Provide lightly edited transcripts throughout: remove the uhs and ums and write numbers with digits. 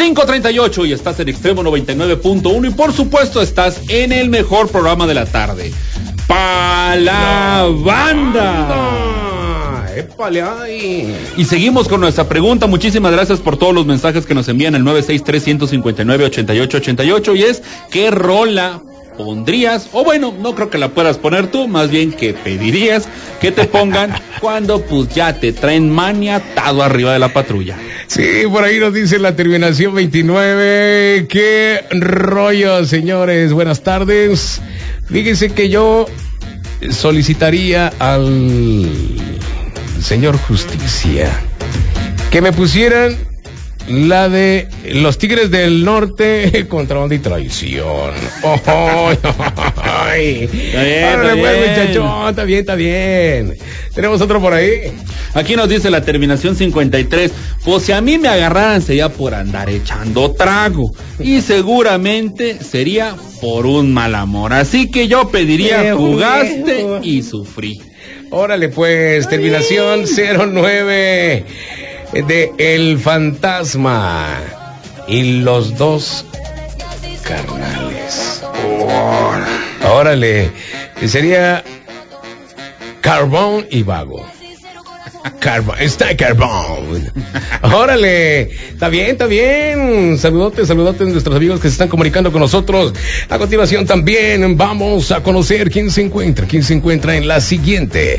5:38 y estás en Extremo 99.1 y por supuesto estás en el mejor programa de la tarde. ¡Pa la banda! ¡Épale ahí! Y seguimos con nuestra pregunta. Muchísimas gracias por todos los mensajes que nos envían al 963-159-8888 y es, ¿qué rola pondrías? O bueno, no creo que la puedas poner tú, más bien que pedirías que te pongan cuando pues ya te traen maniatado arriba de la patrulla. Sí, por ahí nos dice la terminación 29. ¡Qué rollo, señores! Buenas tardes. Fíjense que yo solicitaría al señor Justicia que me pusieran la de los Tigres del Norte contra Onda y Traición. ¡Oh! ¡Ay! Está bien, muchachón, está bien. ¿Tenemos otro por ahí? Aquí nos dice la terminación 53. Pues si a mí me agarraran sería por andar echando trago. Y seguramente sería por un mal amor. Así que yo pediría Jugaste y Sufrí. Órale pues, terminación 09 de El Fantasma y los dos carnales. Órale, sería Carbón y Vago. Está Carbón. Órale, está bien. Saludotes a nuestros amigos que se están comunicando con nosotros. A continuación también vamos a conocer quién se encuentra en la siguiente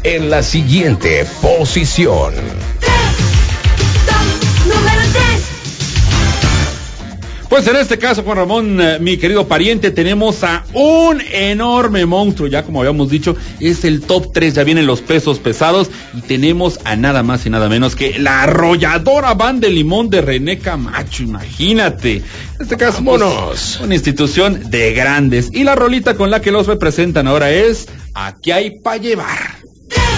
posición. Pues en este caso, Juan Ramón, mi querido pariente, tenemos a un enorme monstruo, ya como habíamos dicho, es el top 3, ya vienen los pesos pesados, y tenemos a nada más y nada menos que la arrolladora Banda de Limón de René Camacho, imagínate. En este caso, pues, una institución de grandes, y la rolita con la que los representan ahora es Aquí hay pa' llevar.